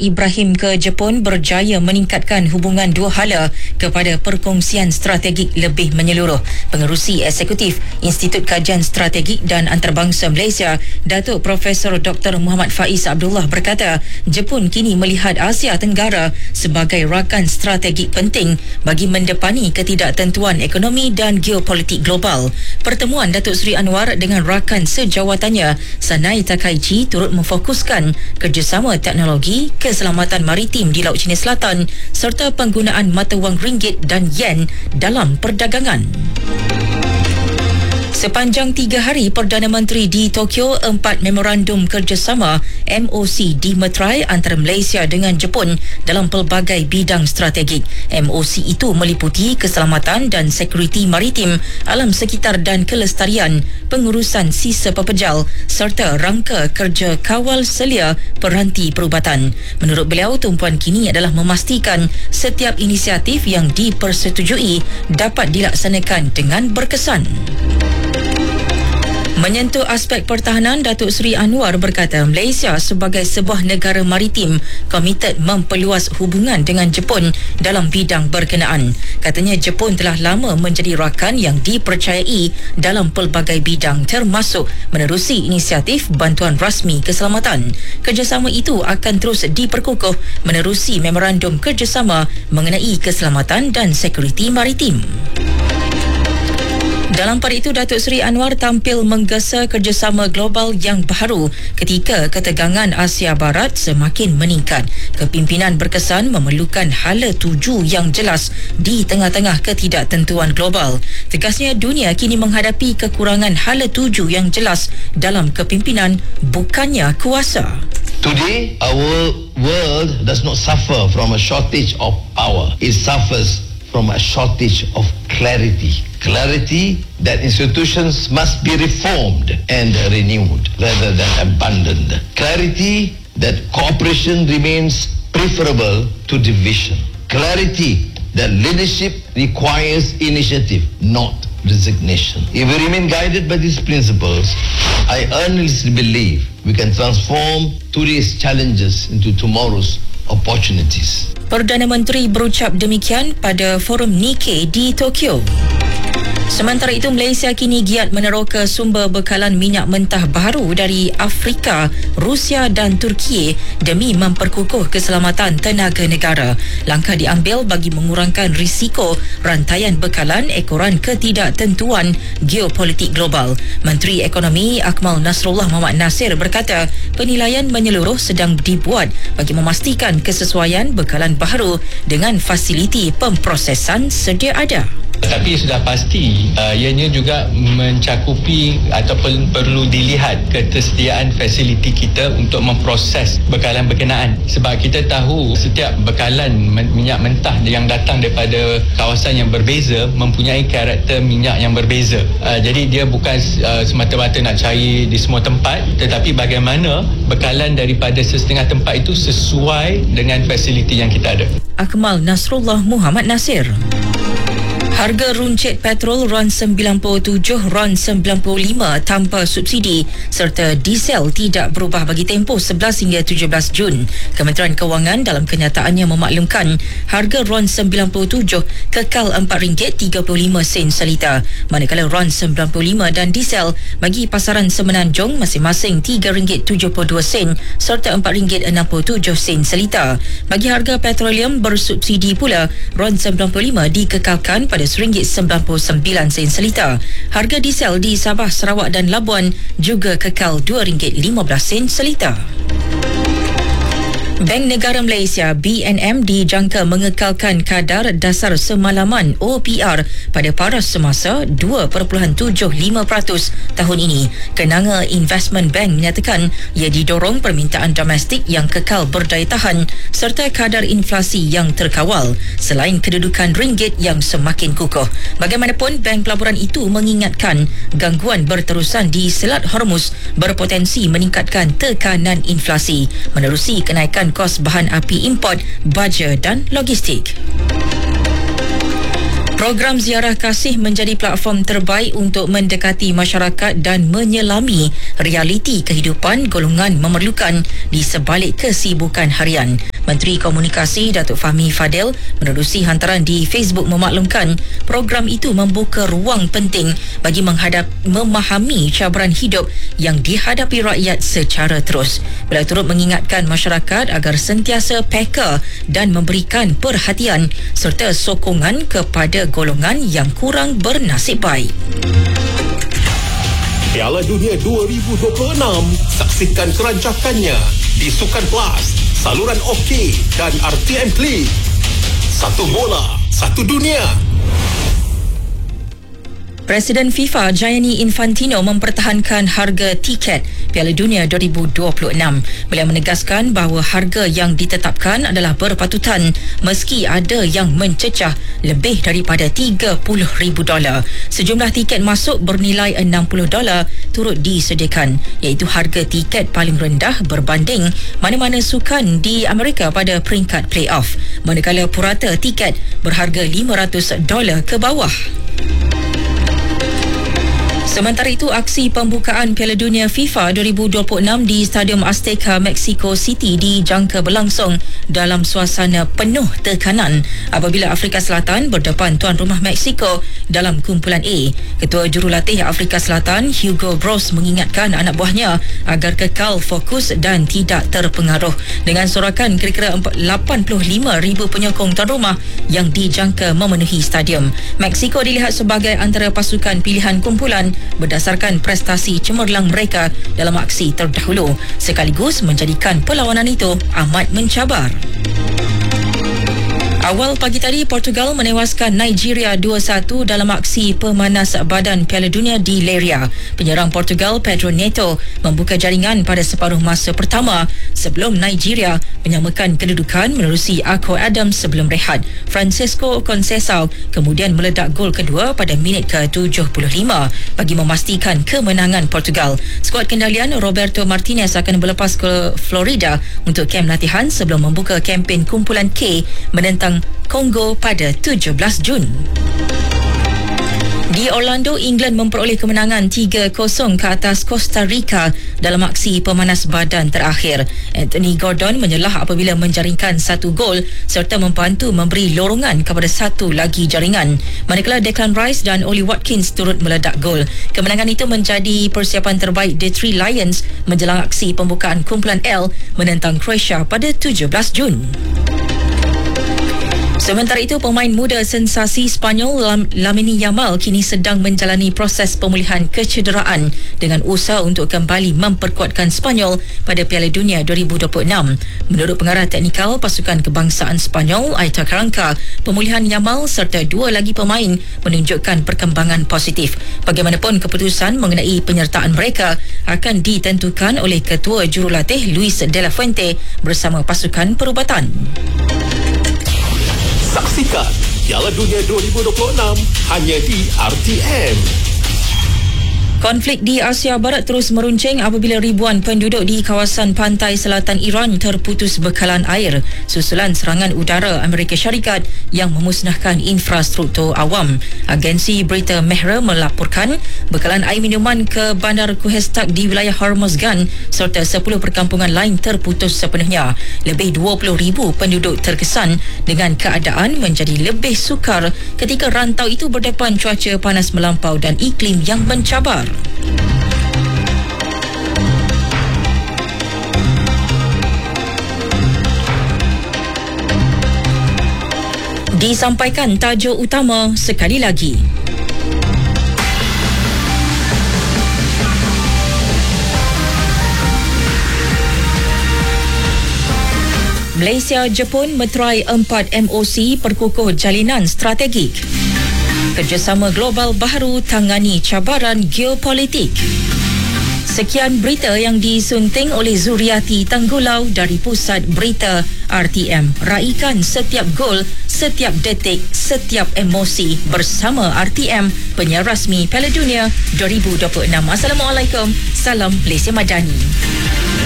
Ibrahim ke Jepun berjaya meningkatkan hubungan dua hala kepada perkongsian strategik lebih menyeluruh. Pengerusi Eksekutif Institut Kajian Strategik dan Antarabangsa Malaysia, Datuk Profesor Dr. Muhammad Faiz Abdullah berkata, Jepun kini melihat Asia Tenggara sebagai rakan strategik penting bagi mendepani ketidaktentuan ekonomi dan geopolitik global. Pertemuan Datuk Seri Anwar dengan rakan sejawatannya, Sanai Takaichi, turut memfokuskan kerjasama teknologi, keselamatan maritim di Laut Cina Selatan serta penggunaan mata wang ringgit dan yen dalam perdagangan. Sepanjang 3 hari Perdana Menteri di Tokyo, 4 memorandum kerjasama MOC dimeterai antara Malaysia dengan Jepun dalam pelbagai bidang strategik. MOC itu meliputi keselamatan dan sekuriti maritim, alam sekitar dan kelestarian, pengurusan sisa pepejal serta rangka kerja kawal selia peranti perubatan. Menurut beliau, tumpuan kini adalah memastikan setiap inisiatif yang dipersetujui dapat dilaksanakan dengan berkesan. Menyentuh aspek pertahanan, Datuk Seri Anwar berkata Malaysia sebagai sebuah negara maritim komited memperluas hubungan dengan Jepun dalam bidang berkenaan. Katanya Jepun telah lama menjadi rakan yang dipercayai dalam pelbagai bidang termasuk menerusi inisiatif bantuan rasmi keselamatan. Kerjasama itu akan terus diperkukuh menerusi memorandum kerjasama mengenai keselamatan dan sekuriti maritim. Dalam pada itu, Datuk Seri Anwar tampil menggesa kerjasama global yang baharu ketika ketegangan Asia Barat semakin meningkat. Kepimpinan berkesan memerlukan hala tuju yang jelas di tengah-tengah ketidaktentuan global. Tegasnya, dunia kini menghadapi kekurangan hala tuju yang jelas dalam kepimpinan, bukannya kuasa. Today, our world does not suffer from a shortage of power. It suffers from a shortage of clarity. Clarity that institutions must be reformed and renewed rather than abandoned. Clarity that cooperation remains preferable to division. Clarity that leadership requires initiative, not resignation. If we remain guided by these principles, I earnestly believe we can transform today's challenges into tomorrow's opportunities. Perdana Menteri berucap demikian pada forum Nikkei di Tokyo. Sementara itu, Malaysia kini giat meneroka sumber bekalan minyak mentah baru dari Afrika, Rusia dan Turki demi memperkukuh keselamatan tenaga negara. Langkah diambil bagi mengurangkan risiko rantaian bekalan ekoran ketidaktentuan geopolitik global. Menteri Ekonomi Akmal Nasrullah Muhammad Nasir berkata, penilaian menyeluruh sedang dibuat bagi memastikan kesesuaian bekalan baru dengan fasiliti pemprosesan sedia ada. Tapi sudah pasti ianya juga mencakupi ataupun perlu dilihat ketersediaan fasiliti kita untuk memproses bekalan berkenaan. Sebab kita tahu setiap bekalan minyak mentah yang datang daripada kawasan yang berbeza mempunyai karakter minyak yang berbeza. Jadi dia bukan semata-mata nak cari di semua tempat, tetapi bagaimana bekalan daripada sesetengah tempat itu sesuai dengan fasiliti yang kita ada. Akmal Nasrullah Muhammad Nasir. Harga runcit petrol RON 97, RON 95 tanpa subsidi serta diesel tidak berubah bagi tempoh 11 hingga 17 Jun. Kementerian Kewangan dalam kenyataannya memaklumkan harga RON 97 kekal RM4.35 seliter, manakala RON 95 dan diesel bagi pasaran semenanjung masing-masing RM3.72 serta RM4.67 seliter. Bagi harga petroleum bersubsidi pula, RON 95 dikekalkan pada RM1.99 seliter. Harga diesel di Sabah, Sarawak dan Labuan juga kekal RM2.15 seliter. Bank Negara Malaysia BNM dijangka mengekalkan kadar dasar semalaman OPR pada paras semasa 2.75% tahun ini. Kenanga Investment Bank menyatakan ia didorong permintaan domestik yang kekal berdaya tahan serta kadar inflasi yang terkawal selain kedudukan ringgit yang semakin kukuh. Bagaimanapun, bank pelaburan itu mengingatkan gangguan berterusan di Selat Hormuz berpotensi meningkatkan tekanan inflasi menerusi kenaikan kos bahan api import, baja dan logistik. Program Ziarah Kasih menjadi platform terbaik untuk mendekati masyarakat dan menyelami realiti kehidupan golongan memerlukan di sebalik kesibukan harian. Menteri Komunikasi Datuk Fahmi Fadil menerusi hantaran di Facebook memaklumkan program itu membuka ruang penting bagi memahami cabaran hidup yang dihadapi rakyat secara terus. Beliau turut mengingatkan masyarakat agar sentiasa peka dan memberikan perhatian serta sokongan kepada golongan yang kurang bernasib baik. Piala Dunia 2026, saksikan kerancakannya di Sukan Plus, saluran OK dan RTM Klik. Satu bola, satu dunia. Presiden FIFA Gianni Infantino mempertahankan harga tiket Piala Dunia 2026. Beliau menegaskan bahawa harga yang ditetapkan adalah berpatutan meski ada yang mencecah lebih daripada $30,000. Sejumlah tiket masuk bernilai $60 turut disediakan, iaitu harga tiket paling rendah berbanding mana-mana sukan di Amerika pada peringkat playoff, manakala purata tiket berharga $500 ke bawah. Sementara itu, aksi pembukaan Piala Dunia FIFA 2026 di Stadium Azteca, Mexico City dijangka berlangsung dalam suasana penuh tekanan apabila Afrika Selatan berdepan tuan rumah Mexico dalam kumpulan A. Ketua Jurulatih Afrika Selatan, Hugo Broos, mengingatkan anak buahnya agar kekal fokus dan tidak terpengaruh dengan sorakan kira-kira 85,000 penyokong tuan rumah yang dijangka memenuhi stadium. Mexico dilihat sebagai antara pasukan pilihan kumpulan berdasarkan prestasi cemerlang mereka dalam aksi terdahulu, sekaligus menjadikan perlawanan itu amat mencabar. Awal pagi tadi, Portugal menewaskan Nigeria 2-1 dalam aksi pemanas badan Piala Dunia di Leiria. Penyerang Portugal Pedro Neto membuka jaringan pada separuh masa pertama sebelum Nigeria menyamakan kedudukan menerusi Ako Adams sebelum rehat. Francisco Conceição kemudian meledak gol kedua pada minit ke-75 bagi memastikan kemenangan Portugal. Skuad kendalian Roberto Martinez akan berlepas ke Florida untuk kem latihan sebelum membuka kempen kumpulan K menentang Kongo pada 17 Jun. Di Orlando, England memperoleh kemenangan 3-0 ke atas Costa Rica dalam aksi pemanas badan terakhir. Anthony Gordon menyelah apabila menjaringkan satu gol serta membantu memberi lorongan kepada satu lagi jaringan. Manakala Declan Rice dan Oli Watkins turut meledak gol. Kemenangan itu menjadi persiapan terbaik The Three Lions menjelang aksi pembukaan kumpulan L menentang Croatia pada 17 Jun. Sementara itu, pemain muda sensasi Spanyol Lamine Yamal kini sedang menjalani proses pemulihan kecederaan dengan usaha untuk kembali memperkuatkan Spanyol pada Piala Dunia 2026. Menurut pengarah teknikal pasukan kebangsaan Spanyol, Aitor Karanka, pemulihan Yamal serta dua lagi pemain menunjukkan perkembangan positif. Bagaimanapun, keputusan mengenai penyertaan mereka akan ditentukan oleh Ketua Jurulatih Luis de la Fuente bersama pasukan perubatan. Saksikan Piala Dunia 2026 hanya di RTM. Konflik di Asia Barat terus meruncing apabila ribuan penduduk di kawasan pantai selatan Iran terputus bekalan air susulan serangan udara Amerika Syarikat yang memusnahkan infrastruktur awam. Agensi berita Mehra melaporkan bekalan air minuman ke bandar Kuhestak di wilayah Hormozgan serta 10 perkampungan lain terputus sepenuhnya. Lebih 20,000 penduduk terkesan dengan keadaan menjadi lebih sukar ketika rantau itu berdepan cuaca panas melampau dan iklim yang mencabar. Disampaikan tajuk utama sekali lagi. Malaysia Jepun meterai 4 MOC perkukuh jalinan strategik. Kerjasama global baharu tangani cabaran geopolitik. Sekian berita yang disunting oleh Zuriati Tanggulau dari Pusat Berita RTM. Raikan setiap gol, setiap detik, setiap emosi bersama RTM, penyiar rasmi Piala Dunia 2026. Assalamualaikum. Salam Malaysia Madani.